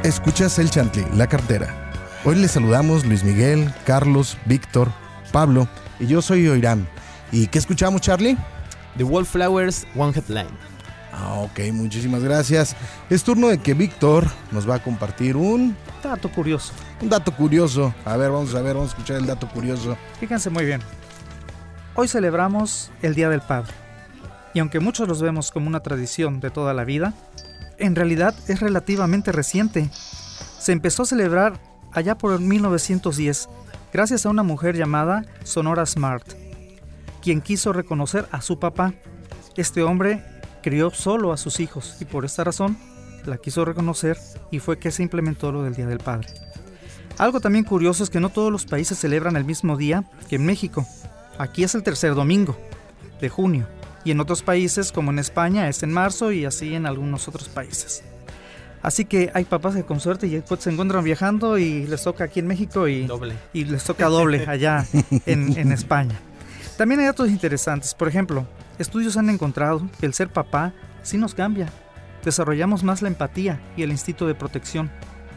Escuchas El Chantlí, La Cartera. Hoy les saludamos Luis Miguel, Carlos, Víctor, Pablo y yo soy Oirán. ¿Y qué escuchamos, Charlie? The Wallflowers, One Headline. Ok, muchísimas gracias. Es turno de que Víctor nos va a compartir un dato curioso. Un dato curioso. A ver, vamos a escuchar el dato curioso. Fíjense muy bien. Hoy celebramos el Día del Padre. Y aunque muchos los vemos como una tradición de toda la vida, en realidad es relativamente reciente. Se empezó a celebrar allá por 1910, gracias a una mujer llamada Sonora Smart, quien quiso reconocer a su papá. Este hombre crió solo a sus hijos y por esta razón la quiso reconocer y fue que se implementó lo del Día del Padre. Algo también curioso es que no todos los países celebran el mismo día que en México. Aquí es el tercer domingo de junio y en otros países como en España es en marzo y así en algunos otros países. Así que hay papás que con suerte y se encuentran viajando y les toca aquí en México y les toca doble allá en España. También hay datos interesantes. Por ejemplo, estudios han encontrado que el ser papá sí nos cambia. Desarrollamos más la empatía y el instinto de protección.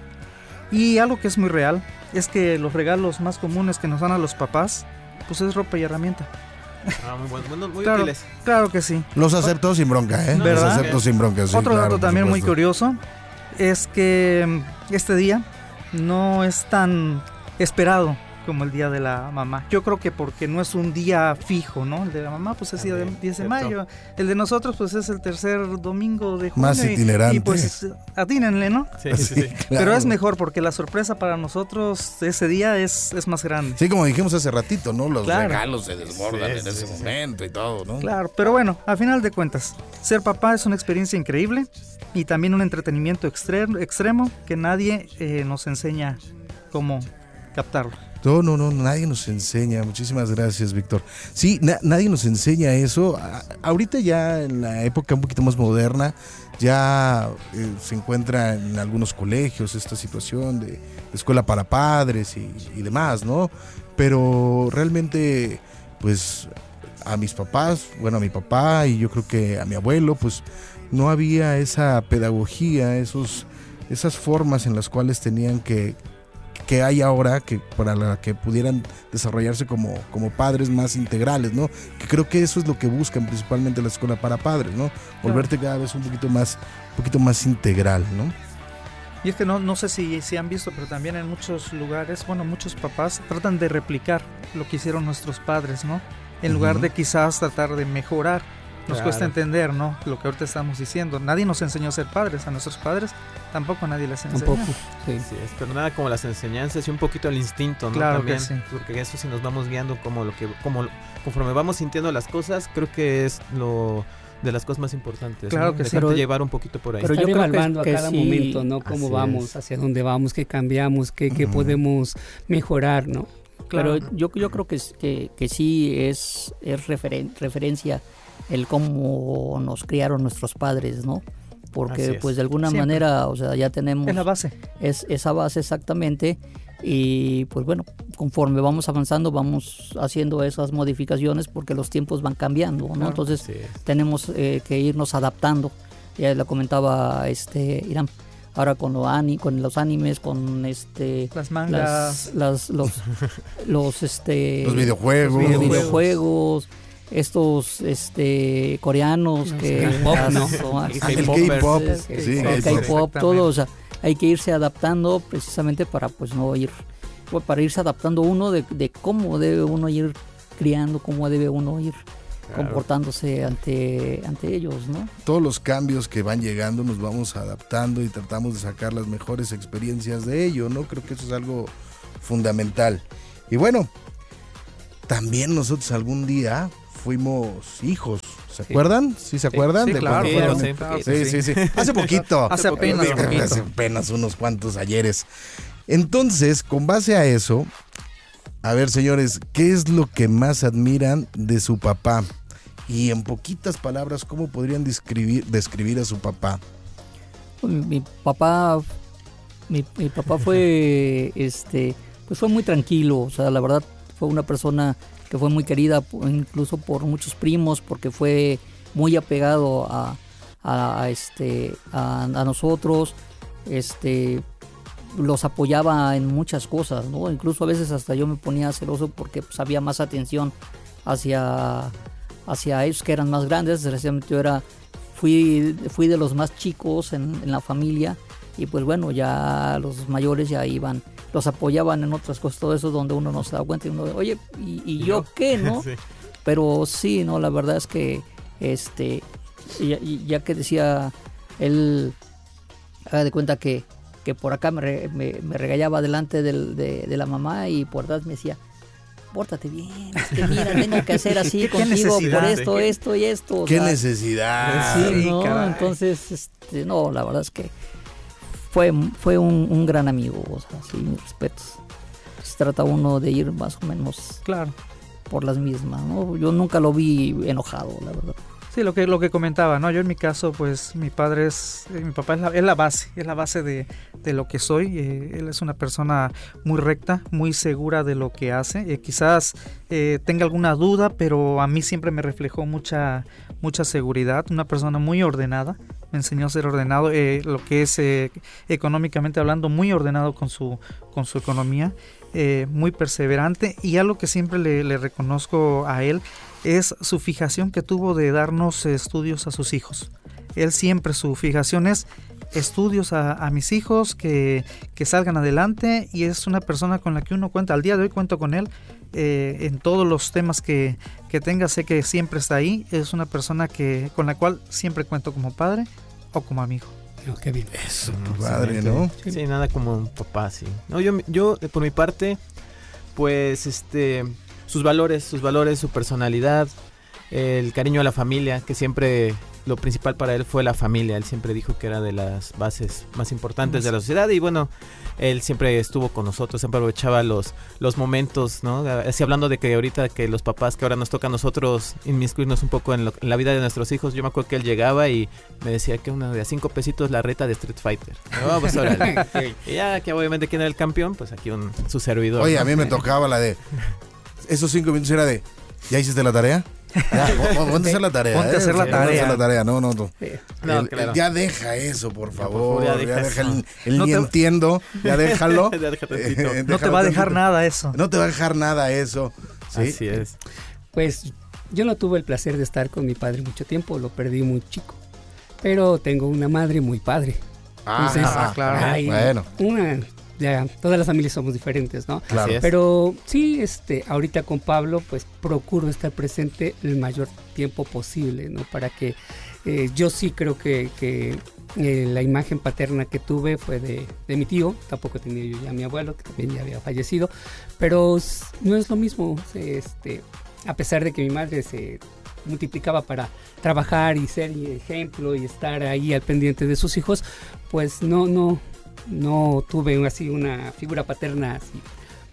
Y algo que es muy real es que los regalos más comunes que nos dan a los papás pues es ropa y herramienta. Muy útiles. Claro que sí. Los acepto sin bronca, ¿eh? ¿Verdad? Los acepto sin bronca, sí. Otro claro, dato también muy curioso es que este día no es tan esperado como el Día de la Mamá. Yo creo que porque no es un día fijo, ¿no? El de la mamá pues es día del 10 de mayo. El de nosotros pues es el tercer domingo de junio. Más itinerante. Y pues atínenle, ¿no? Sí. Claro. Pero es mejor porque la sorpresa para nosotros ese día es más grande. Sí, como dijimos hace ratito, ¿no? Los Claro. regalos se desbordan en ese momento y todo, ¿no? Claro, pero bueno, a final de cuentas, ser papá es una experiencia increíble y también un entretenimiento extremo que nadie nos enseña cómo captarlo. No, nadie nos enseña. Muchísimas gracias, Víctor. Sí, nadie nos enseña eso. Ahorita ya en la época un poquito más moderna, ya se encuentra en algunos colegios esta situación de escuela para padres y demás, ¿no? Pero realmente, pues, a mis papás, bueno, a mi papá y yo creo que a mi abuelo, pues, no había esa pedagogía, esas formas en las cuales tenían que hay ahora que para la que pudieran desarrollarse como padres más integrales, ¿no? Que creo que eso es lo que buscan principalmente la escuela para padres, ¿no? Volverte cada vez un poquito más integral, ¿no? Y es que no sé si han visto, pero también en muchos lugares, bueno, muchos papás tratan de replicar lo que hicieron nuestros padres, ¿no? En lugar de quizás tratar de mejorar. Nos cuesta entender, ¿no? Lo que ahorita estamos diciendo. Nadie nos enseñó a ser padres. A nuestros padres tampoco nadie les enseñó. Tampoco, sí. Pero nada como las enseñanzas y un poquito el instinto, ¿no? Claro también, que sí. porque eso sí nos vamos guiando conforme vamos sintiendo las cosas, creo que es lo de las cosas más importantes. Claro, ¿no? que sí. Dejarte llevar un poquito por ahí. Pero yo creo que a cada momento, ¿no? Cómo Así vamos, es. hacia dónde vamos, qué cambiamos, qué podemos mejorar, ¿no? Claro. Pero yo creo que sí es referencia el cómo nos criaron nuestros padres, ¿no? Porque pues de alguna manera, o sea, ya tenemos... Es la base. Es esa base exactamente y pues bueno, conforme vamos avanzando vamos haciendo esas modificaciones porque los tiempos van cambiando, ¿no? Claro. Entonces tenemos que irnos adaptando. Ya lo comentaba Irán. Ahora con los animes, con las mangas, los videojuegos, estos coreanos que el K-pop, el K-pop, todo, o sea, hay que irse adaptando precisamente para irse adaptando uno de cómo debe uno ir criando, cómo debe uno ir comportándose ante ellos, ¿no? Todos los cambios que van llegando nos vamos adaptando y tratamos de sacar las mejores experiencias de ello, ¿no? Creo que eso es algo fundamental. Y bueno, también nosotros algún día fuimos hijos, ¿se acuerdan? ¿Sí se acuerdan? Sí, claro. Sí. Hace poquito. Hace apenas unos cuantos ayeres. Entonces, con base a eso, a ver, señores, ¿qué es lo que más admiran de su papá? Y en poquitas palabras, ¿cómo podrían describir a su papá? Mi papá fue pues fue muy tranquilo, o sea, la verdad fue una persona que fue muy querida incluso por muchos primos porque fue muy apegado a nosotros. los apoyaba en muchas cosas, ¿no? Incluso a veces hasta yo me ponía celoso porque pues, había más atención hacia ellos que eran más grandes. Desgraciadamente yo fui de los más chicos en la familia, y pues bueno, ya los mayores ya iban, los apoyaban en otras cosas, todo eso donde uno no se da cuenta y uno, oye, ¿y yo qué, no? Sí. Pero sí, no, la verdad es que ya que decía él, haga de cuenta que por acá me regañaba delante de la mamá, y por atrás me decía, pórtate bien, mira, tengo que hacer así contigo por esto y esto. ¿Qué necesidad? Sí, ¿no? Entonces, no, la verdad es que fue un gran amigo, o sea, sí, mis respetos. Se trata uno de ir más o menos claro por las mismas, ¿no? Yo nunca lo vi enojado, la verdad. Sí, lo que comentaba, ¿no? Yo en mi caso, pues mi papá es la base de lo que soy. Él es una persona muy recta, muy segura de lo que hace. Quizás tenga alguna duda, pero a mí siempre me reflejó mucha seguridad. Una persona muy ordenada, me enseñó a ser ordenado, lo que es económicamente hablando, muy ordenado con su economía, muy perseverante, y algo que siempre le reconozco a él es su fijación que tuvo de darnos estudios a sus hijos. Él siempre, su fijación es estudios a mis hijos, que salgan adelante, y es una persona con la que uno cuenta. Al día de hoy cuento con él en todos los temas que tenga, sé que siempre está ahí. Es una persona con la cual siempre cuento como padre o como amigo. No, qué bien. Eso, tu padre, ¿no? Sí, nada como un papá, sí. No, yo por mi parte, pues sus valores, su personalidad, el cariño a la familia, que siempre lo principal para él fue la familia. Él siempre dijo que era de las bases más importantes de la sociedad, y bueno, él siempre estuvo con nosotros, siempre aprovechaba los momentos, ¿no? Así hablando de que ahorita que los papás, que ahora nos toca a nosotros inmiscuirnos un poco en la vida de nuestros hijos, yo me acuerdo que él llegaba y me decía que una de a 5 pesitos la reta de Street Fighter. No, pues órale. Y ya que obviamente quién era el campeón, pues aquí su servidor. Oye, ¿no? A mí me tocaba la de... Esos 5 minutos era de... ¿Ya hiciste la tarea? Ponte a hacer la tarea. Ponte a hacer la tarea. No. Claro. Ya deja eso, por favor. Ya deja el ni entiendo. Ya déjalo. No te va a dejar nada eso. No te va a dejar nada eso. ¿Sí? Así es. Pues yo no tuve el placer de estar con mi padre mucho tiempo. Lo perdí muy chico. Pero tengo una madre muy padre. Entonces, claro. Bueno. Ya, todas las familias somos diferentes, ¿no? Claro. Pero sí, ahorita con Pablo, pues procuro estar presente el mayor tiempo posible, ¿no? Para que yo sí creo que la imagen paterna que tuve fue de mi tío. Tampoco tenía yo ya a mi abuelo, que también ya había fallecido, pero no es lo mismo. A pesar de que mi madre se multiplicaba para trabajar y ser ejemplo y estar ahí al pendiente de sus hijos, pues no tuve así una figura paterna así,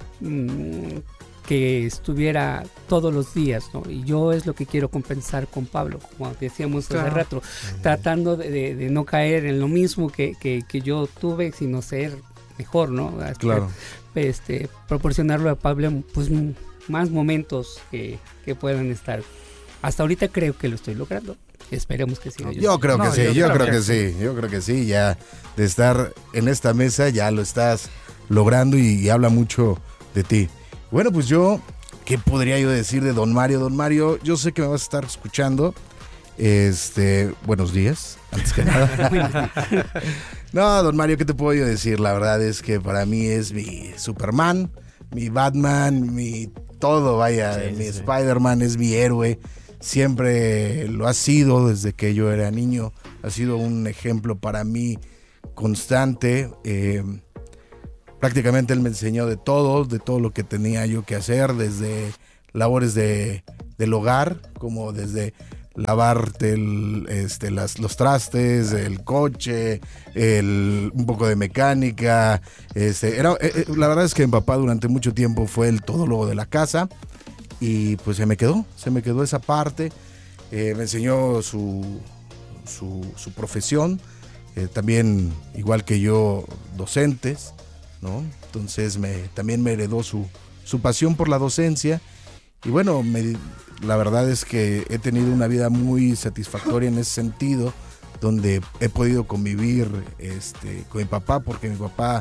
que estuviera todos los días, ¿no? Y yo es lo que quiero compensar con Pablo, como decíamos hace rato, tratando de no caer en lo mismo que yo tuve, sino ser mejor, ¿no? Claro. Proporcionarle a Pablo pues más momentos que puedan estar. Hasta ahorita creo que lo estoy logrando. Esperemos que sí. Yo creo que sí, ya de estar en esta mesa ya lo estás logrando y habla mucho de ti. Bueno, pues ¿qué podría yo decir de Don Mario? Don Mario, yo sé que me vas a estar escuchando. Buenos días, antes que nada. No, Don Mario, ¿qué te puedo yo decir? La verdad es que para mí es mi Superman, mi Batman, mi todo, vaya, mi Spider-Man, es mi héroe. Siempre lo ha sido desde que yo era niño. Ha sido un ejemplo para mí constante. Prácticamente él me enseñó de todo lo que tenía yo que hacer, desde labores del hogar, como desde lavarte los trastes, el coche, un poco de mecánica. La verdad es que mi papá durante mucho tiempo fue el todólogo de la casa. Y pues se me quedó esa parte. Me enseñó su profesión, también igual que yo, docentes, ¿no? Entonces también me heredó su pasión por la docencia. Y bueno, la verdad es que he tenido una vida muy satisfactoria en ese sentido, donde he podido convivir con mi papá, porque mi papá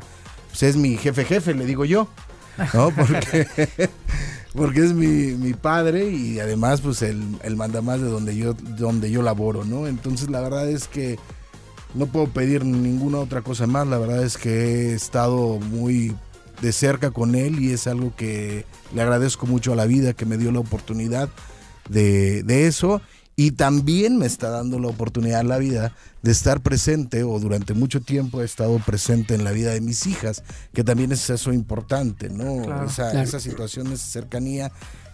pues es mi jefe, le digo yo, ¿no? Porque es mi padre y además pues el mandamás de donde yo laboro, ¿no? Entonces la verdad es que no puedo pedir ninguna otra cosa más. La verdad es que he estado muy de cerca con él y es algo que le agradezco mucho a la vida, que me dio la oportunidad de eso, y también me está dando la oportunidad la vida de estar presente, o durante mucho tiempo he estado presente en la vida de mis hijas, que también es eso importante, ¿no? Claro, esa situación, esa cercanía,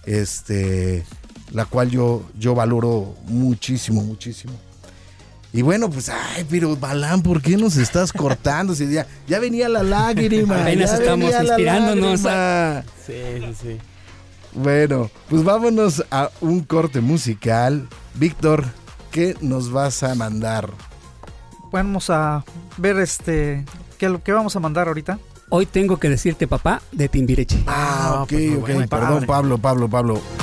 la cual yo valoro muchísimo. Y bueno, pues, pero Balán, ¿por qué nos estás cortando? Si ya venía la lágrima. Apenas estamos inspirándonos. Sí. Bueno, pues vámonos a un corte musical. Víctor, ¿qué nos vas a mandar? Vamos a ver ¿qué vamos a mandar ahorita? Hoy tengo que decirte, papá, de Timbiriche. Ok, perdón, Pablo.